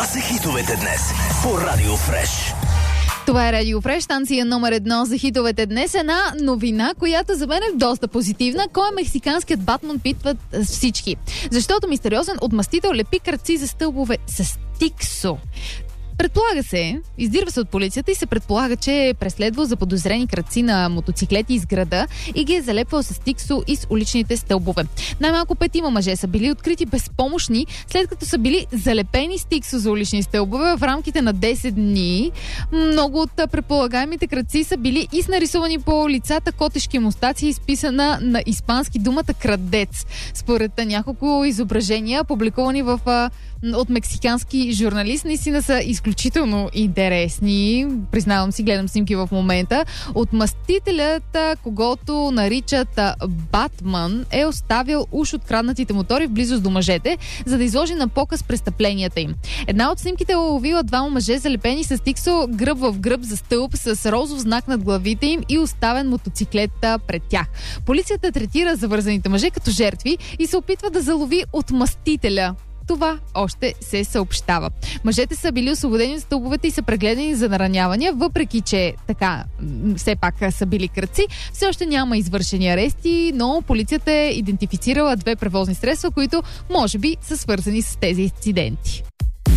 са хитовете днес по Радио Фреш. Това е Радио Фреш, станция номер 1 за хитовете днес. Една новина, която за мен е доста позитивна. Кой е мексиканският Батман, питват всички. Защото мистериозен отмъстител лепи крадци за стълбове с тиксо. Предполага се, издирва се от полицията и се предполага, че е преследвал заподозрени крадци на мотоциклети из града и ги е залепвал с тиксо и с уличните стълбове. Най-малко 5 мъже са били открити безпомощни, след като са били залепени с тиксо за улични стълбове в рамките на 10 дни. Много от предполагаемите крадци са били и с нарисувани по лицата котешки мустаци и изписана на испански думата крадец. Според няколко изображения, публикувани от мексикански журналист, наистина са изключително интересни. Признавам си, гледам снимки в момента. Отмъстителят, когото наричат Батман, е оставил уж откраднатите мотори в близост до мъжете, за да изложи на показ престъпленията им. Една от снимките е уловила 2 мъже, залепени с тиксо гръб в гръб за стълб с розов знак над главите им и оставен мотоциклет пред тях. Полицията третира завързаните мъже като жертви и се опитва да залови отмъстителя. Това още се съобщава. Мъжете са били освободени от стълбовете и са прегледани за наранявания, въпреки че така все пак са били крадци. Все още няма извършени арести, но полицията е идентифицирала 2 превозни средства, които може би са свързани с тези инциденти.